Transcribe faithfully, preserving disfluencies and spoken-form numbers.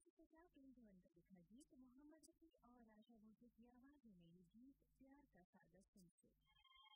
सौ पचास फिल्म धवन का लिखा गीत मोहम्मद रफी और आशा भोसले की आवाज़ में ये गीत प्यार का सागर सुन से